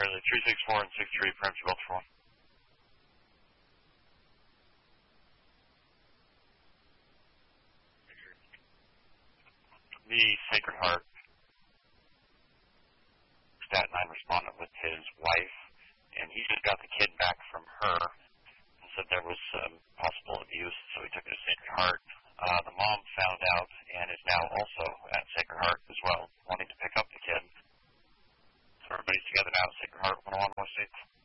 Charlie 364 and 63, Premature Baltimore. The Sacred Heart Stat 9 respondent with his wife, and he just got the kid back from her and said there was possible abuse, so he took it to Sacred Heart. The mom found out and is now also at Sacred Heart as well, wanting to pick up the kid. So everybody's together now at Sacred Heart 101 West 8th.